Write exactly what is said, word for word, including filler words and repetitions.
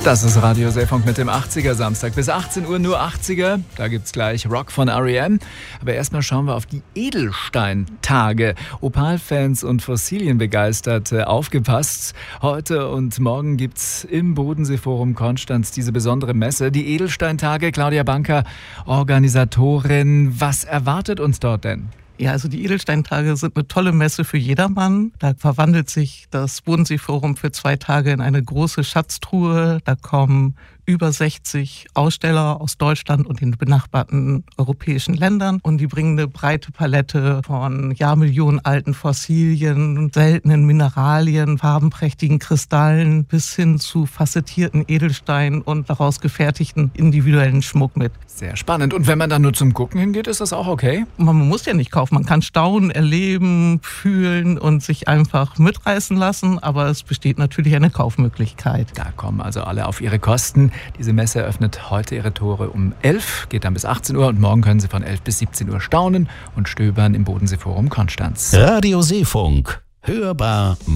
Das ist Radio Seefunk mit dem achtziger Samstag bis achtzehn Uhr, nur achtziger. Da gibt's gleich Rock von R E M. Aber erstmal schauen wir auf die Edelsteintage. Opal-Fans und Fossilienbegeisterte, aufgepasst. Heute und morgen gibt's im Bodenseeforum Konstanz diese besondere Messe. Die Edelsteintage. Claudia Banker, Organisatorin. Was erwartet uns dort denn? Ja, also die Edelsteintage sind eine tolle Messe für jedermann. Da verwandelt sich das Bodenseeforum für zwei Tage in eine große Schatztruhe. Da kommen über sechzig Aussteller aus Deutschland und den benachbarten europäischen Ländern. Und die bringen eine breite Palette von jahrmillionenalten Fossilien, seltenen Mineralien, farbenprächtigen Kristallen bis hin zu facettierten Edelsteinen und daraus gefertigten individuellen Schmuck mit. Sehr spannend. Und wenn man dann nur zum Gucken hingeht, ist das auch okay? Man muss ja nicht kaufen. Man kann staunen, erleben, fühlen und sich einfach mitreißen lassen. Aber es besteht natürlich eine Kaufmöglichkeit. Da kommen also alle auf ihre Kosten. Diese Messe öffnet heute ihre Tore um elf, geht dann bis achtzehn Uhr und morgen können Sie von elf bis siebzehn Uhr staunen und stöbern im Bodenseeforum Konstanz. Radio Seefunk. Hörbar